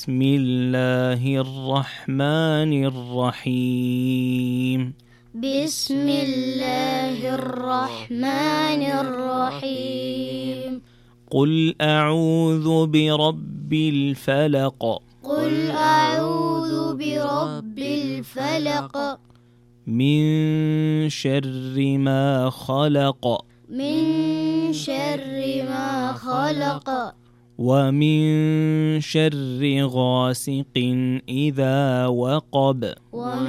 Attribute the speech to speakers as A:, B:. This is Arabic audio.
A: بسم الله الرحمن الرحيم.
B: بسم الله الرحمن الرحيم.
A: قل أعوذ برب الفلق.
B: قل أعوذ برب الفلق.
A: من شر ما خلق.
B: من شر ما خلق.
A: ومن شر غاسق إذا وقب.